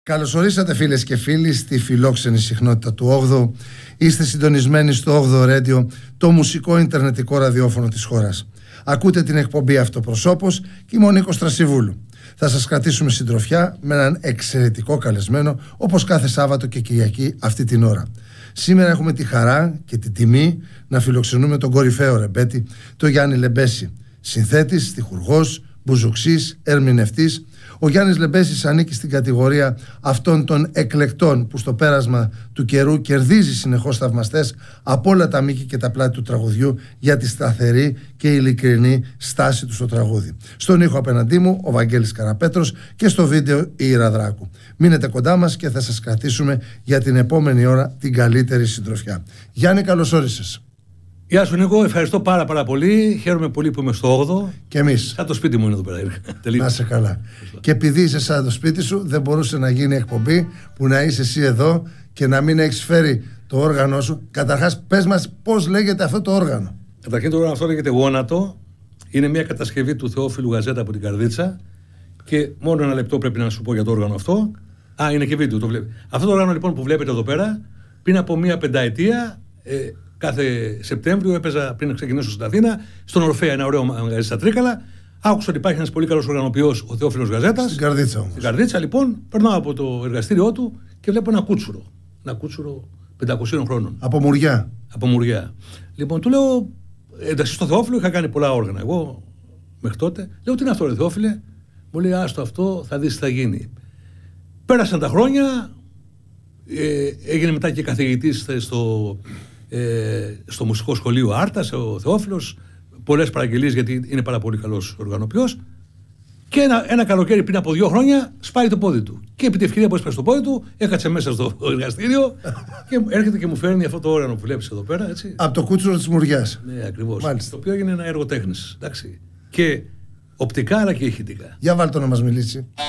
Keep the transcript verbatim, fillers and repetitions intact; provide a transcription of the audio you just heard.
Καλωσορίσατε φίλες και φίλοι στη φιλόξενη συχνότητα του όγδοου. Είστε συντονισμένοι στο όγδοο Radio, το μουσικό ιντερνετικό ραδιόφωνο της χώρας. Ακούτε την εκπομπή Αυτοπροσώπος και είμαι ο Νίκος Τρασιβούλου. Θα σας κρατήσουμε συντροφιά με έναν εξαιρετικό καλεσμένο, όπως κάθε Σάββατο και Κυριακή αυτή την ώρα. Σήμερα έχουμε τη χαρά και τη τιμή να φιλοξενούμε τον κορυφαίο ρεμπέτη, τον Γιάννη Λεμπέση. Συνθέτης, στιχουργός, μπουζουξής, ερμηνευτής. Ο Γιάννης Λεμπέσης ανήκει στην κατηγορία αυτών των εκλεκτών που στο πέρασμα του καιρού κερδίζει συνεχώς θαυμαστές από όλα τα μήκη και τα πλάτη του τραγουδιού για τη σταθερή και ειλικρινή στάση του στο τραγούδι. Στον ήχο απέναντί μου ο Βαγγέλης Καραπέτρος και στο βίντεο η Ήρα Δράκου. Μείνετε κοντά μας και θα σας κρατήσουμε για την επόμενη ώρα την καλύτερη συντροφιά. Γιάννη, καλώς όρισες. Γεια σου Νίκο, ευχαριστώ πάρα πάρα πολύ. Χαίρομαι πολύ που είμαι στο όγδοο. Και εμείς. Σαν το σπίτι μου είναι εδώ πέρα. Να είσαι καλά. Ευχαριστώ. Και επειδή είσαι σαν το σπίτι σου, δεν μπορούσε να γίνει εκπομπή που να είσαι εσύ εδώ και να μην έχεις φέρει το όργανο σου. Καταρχάς, πες μας πώς λέγεται αυτό το όργανο. Καταρχήν το όργανο αυτό λέγεται Γόνατο. Είναι μια κατασκευή του Θεόφιλου Γαζέτα από την Καρδίτσα. Και μόνο ένα λεπτό πρέπει να σου πω για το όργανο αυτό. Α, είναι και βίντεο, το βλέπει. Αυτό το όργανο λοιπόν που βλέπετε εδώ πέρα, πριν από μια πενταετία. Ε, Κάθε Σεπτέμβριο έπαιζα πριν να ξεκινήσω στην Αθήνα, στον Ορφέα, ένα ωραίο μαγαζί στα Τρίκαλα. Άκουσα ότι υπάρχει ένας πολύ καλός οργανοποιός, ο Θεόφιλος Γαζέτας. Στην Καρδίτσα όμως. Στην Καρδίτσα, λοιπόν, περνάω από το εργαστήριό του και βλέπω ένα κούτσουρο. Ένα κούτσουρο πεντακοσίων χρόνων. Από Μουριά. Από Μουριά. Λοιπόν, του λέω, εντάξει, στο Θεόφιλο είχα κάνει πολλά όργανα. Εγώ μέχρι τότε λέω, τι είναι αυτό, ρε Θεόφιλε. Μου λέει, άστο αυτό, θα δεις τι θα γίνει. Πέρασαν τα χρόνια, ε, έγινε μετά και καθηγητής στο. Ε, στο μουσικό σχολείο Άρτας, ο Θεόφιλος, πολλές παραγγελίες γιατί είναι πάρα πολύ καλός οργανοποιός. Και ένα, ένα καλοκαίρι πριν από δύο χρόνια σπάει το πόδι του. Και επί τη ευκαιρία που έσπασε το πόδι του, έκατσε μέσα στο εργαστήριο και έρχεται και μου φέρνει αυτό το όργανο που βλέπεις εδώ πέρα. Έτσι. Από το κούτσουρο της Μουριάς. Ναι, ακριβώς. Μάλιστα. Το οποίο έγινε ένα έργο τέχνης. Εντάξει. Και οπτικά αλλά και ηχητικά. Για βάλτε το να μας μιλήσει.